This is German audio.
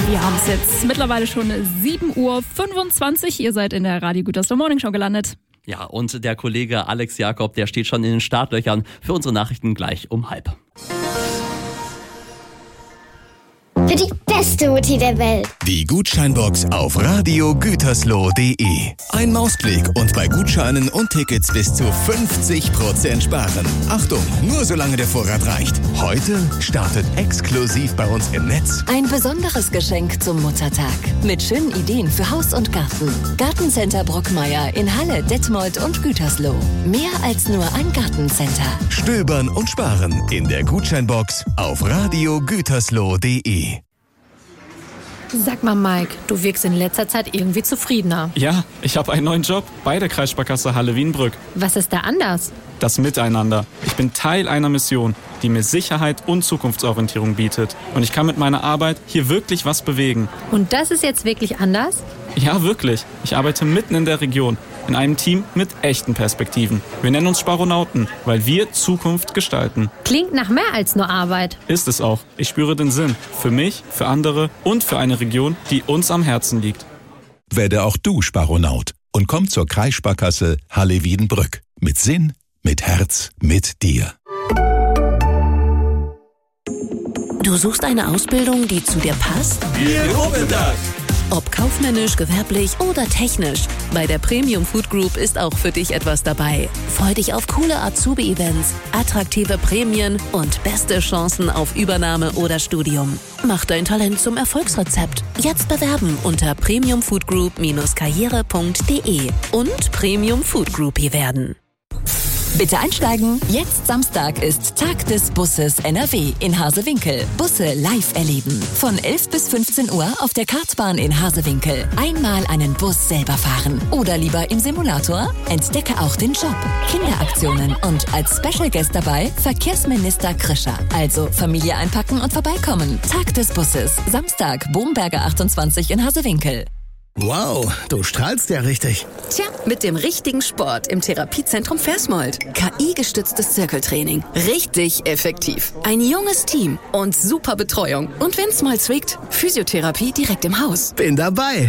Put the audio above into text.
Wir haben es jetzt mittlerweile schon 7:25 Uhr. Ihr seid in der Radio Gütersloh Morning Show gelandet. Ja, und der Kollege Alex Jakob, der steht schon in den Startlöchern für unsere Nachrichten gleich um 12:30. Für die beste Mutti der Welt. Die Gutscheinbox auf radiogütersloh.de. Ein Mausklick und bei Gutscheinen und Tickets bis zu 50% sparen. Achtung, nur solange der Vorrat reicht. Heute startet exklusiv bei uns im Netz ein besonderes Geschenk zum Muttertag. Mit schönen Ideen für Haus und Garten. Gartencenter Brockmeier in Halle, Detmold und Gütersloh. Mehr als nur ein Gartencenter. Stöbern und sparen in der Gutscheinbox auf radiogütersloh.de. Sag mal, Mike, du wirkst in letzter Zeit irgendwie zufriedener. Ja, ich habe einen neuen Job bei der Kreissparkasse Halle-Wiedenbrück. Was ist da anders? Das Miteinander. Ich bin Teil einer Mission, die mir Sicherheit und Zukunftsorientierung bietet. Und ich kann mit meiner Arbeit hier wirklich was bewegen. Und das ist jetzt wirklich anders? Ja, wirklich. Ich arbeite mitten in der Region, in einem Team mit echten Perspektiven. Wir nennen uns Sparonauten, weil wir Zukunft gestalten. Klingt nach mehr als nur Arbeit. Ist es auch. Ich spüre den Sinn. Für mich, für andere und für eine Region, die uns am Herzen liegt. Werde auch du Sparonaut und komm zur Kreissparkasse Halle-Wiedenbrück. Mit Sinn, mit Herz, mit dir. Du suchst eine Ausbildung, die zu dir passt? Wir gucken das! Ob kaufmännisch, gewerblich oder technisch, bei der Premium Food Group ist auch für dich etwas dabei. Freu dich auf coole Azubi-Events, attraktive Prämien und beste Chancen auf Übernahme oder Studium. Mach dein Talent zum Erfolgsrezept. Jetzt bewerben unter premiumfoodgroup-karriere.de und Premium Food Groupie werden. Bitte einsteigen. Jetzt Samstag ist Tag des Busses NRW in Hasewinkel. Busse live erleben. Von 11 bis 15 Uhr auf der Kartbahn in Hasewinkel. Einmal einen Bus selber fahren. Oder lieber im Simulator? Entdecke auch den Job. Kinderaktionen und als Special Guest dabei Verkehrsminister Krischer. Also Familie einpacken und vorbeikommen. Tag des Busses. Samstag, Bomberger 28 in Hasewinkel. Wow, du strahlst ja richtig. Tja, mit dem richtigen Sport im Therapiezentrum Versmold. KI-gestütztes Zirkeltraining. Richtig effektiv. Ein junges Team und super Betreuung. Und wenn's mal zwickt, Physiotherapie direkt im Haus. Bin dabei.